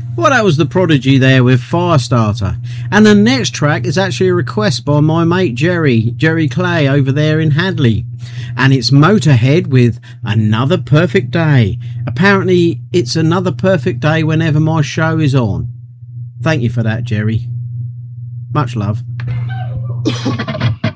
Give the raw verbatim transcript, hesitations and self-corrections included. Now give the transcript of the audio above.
Well, that was The Prodigy there with Firestarter. And the next track is actually a request by my mate Jerry, Jerry Clay over there in Hadley. And it's Motorhead with Another Perfect Day. Apparently, it's another perfect day whenever my show is on. Thank you for that, Jerry. Much love.